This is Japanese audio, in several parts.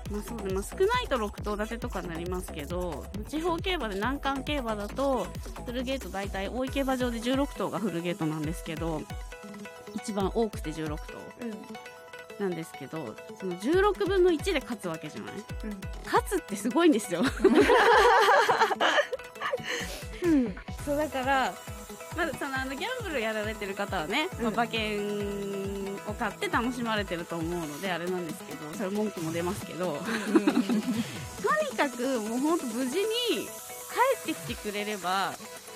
そうだね、少ないと6頭立てとかになりますけど、地方競馬で難関競馬だとフルゲート大体大井競馬場で16頭がフルゲートなんですけど、一番多くて16頭、なんですけど、その16分の1で勝つわけじゃない、勝つってすごいんですよそうだからまずギャンブルやられてる方はね、馬券を買って楽しまれてると思うのであれなんですけど、それ文句も出ますけどとにかくもうほんと無事に帰ってきてくれれば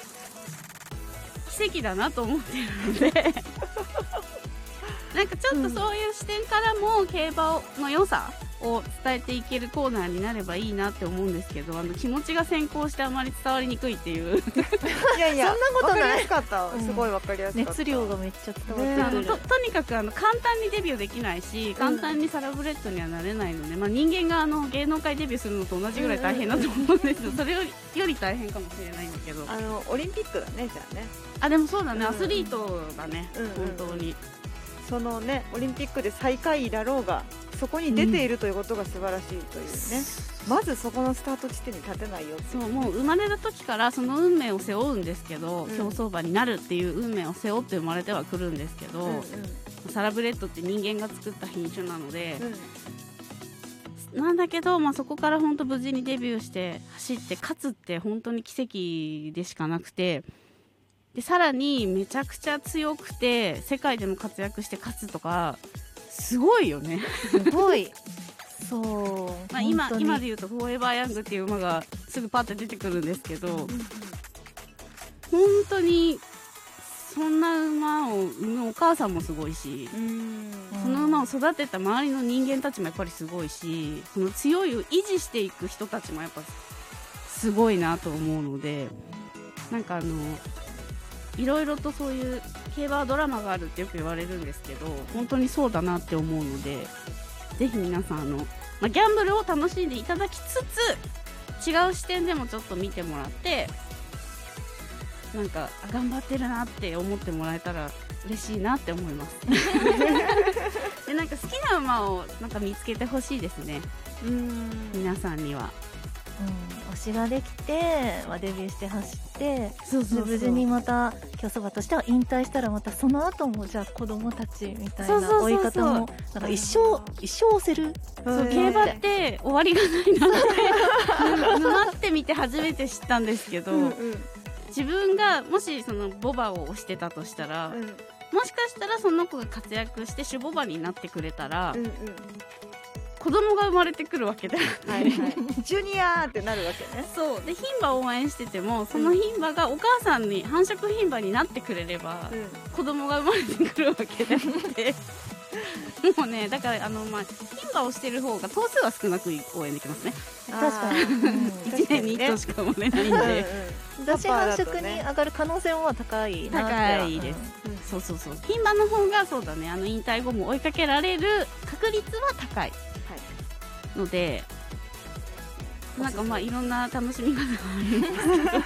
奇跡だなと思ってるのでなんかちょっとそういう視点からも競馬の良さを伝えていけるコーナーになればいいなって思うんですけど、気持ちが先行してあまり伝わりにくいっていういやいや、 そんなことない。 分かりやすかった、すごい分かりやすかった。 熱量がめっちゃ伝わってくる。 とにかく簡単にデビューできないし、簡単にサラブレッドにはなれないので、人間が芸能界デビューするのと同じぐらい大変だと思うんですけど、それより大変かもしれないんだけど、 オリンピックだね、じゃあね。 でもそうだね、アスリートだね、本当に。 そのね、オリンピックで最下位だろうがそこに出ているということが素晴らしいというね、まずそこのスタート地点に立てないよって、 そう、もう生まれた時からその運命を背負うんですけど、競走馬になるっていう運命を背負って生まれてはくるんですけど、サラブレッドって人間が作った品種なので、なんだけど、そこから本当無事にデビューして走って勝つって本当に奇跡でしかなくて、でさらにめちゃくちゃ強くて世界でも活躍して勝つとかすごいよね。 すごいそう、 今で言うとフォーエバーヤングっていう馬がすぐパッて出てくるんですけど、本当にそんな馬を産むお母さんもすごいし、その馬を育てた周りの人間たちもやっぱりすごいし、その強いを維持していく人たちもやっぱすごいなと思うので、なんかいろいろとそういう競馬ドラマがあるってよく言われるんですけど、本当にそうだなって思うので、ぜひ皆さんギャンブルを楽しんでいただきつつ、違う視点でもちょっと見てもらって、なんか頑張ってるなって思ってもらえたら嬉しいなって思いますで、なんか好きな馬をなんか見つけてほしいですね、皆さんには。 推しができて、デビューして走って、無事にまた競走馬としては引退したら、またその後もじゃあ子供たちみたいな追い方もなんか一生押せる。 競馬って終わりがないなって沼ってみて初めて知ったんですけど、自分がもしそのボバを推してたとしたら、もしかしたらその子が活躍して種ボバになってくれたら、子供が生まれてくるわけだよね、 ジュニアーってなるわけね。 そうで、牝馬を応援してても、その牝馬がお母さんに繁殖牝馬になってくれれば、子供が生まれてくるわけであってもうね、だから牝馬をしてる方が頭数は少なく応援できますね。 確かに 1年に1頭しか生まれないんで、 私繁殖に上がる可能性は高いなって。 高いです、そう牝馬の方がそうだね、引退後も追いかけられる確率は高いので、なんかいろんな楽しみ方があるんです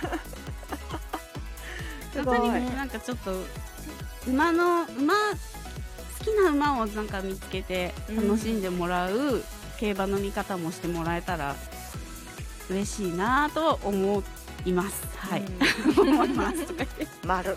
けどとにかくなんかちょっと好きな馬をなんか見つけて楽しんでもらう競馬の見方もしてもらえたら嬉しいなと思います。はい、思いますとか言って丸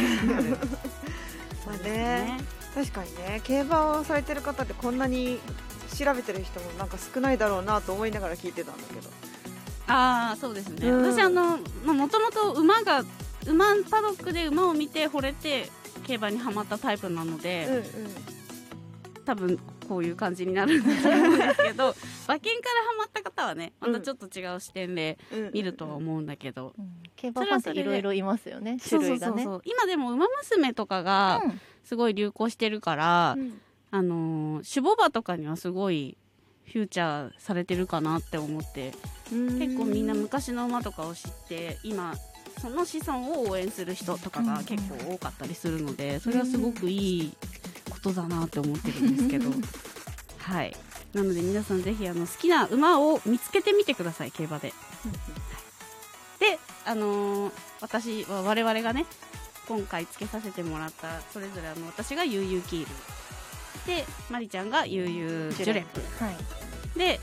ね、確かにね、競馬をされてる方ってこんなに調べてる人もなんか少ないだろうなと思いながら聞いてたんだけど。 そうですね、私もともと馬パドックで馬を見て惚れて競馬にはまったタイプなので、多分こういう感じになるんだと思うんですけど馬券からハマった方はね、またちょっと違う視点で見るとは思うんだけど、 競馬ファンっていろいろいますよね、種類がね。 今でも馬娘とかがすごい流行してるから、種牡馬とかにはすごいフューチャーされてるかなって思って、結構みんな昔の馬とかを知って今その子孫を応援する人とかが結構多かったりするので、それはすごくいいことだなって思ってるんですけどはい、なので皆さんぜひ好きな馬を見つけてみてください、競馬で。で、我々がね今回つけさせてもらったそれぞれ私が悠々キールで、マリちゃんが悠々ジュレップ、で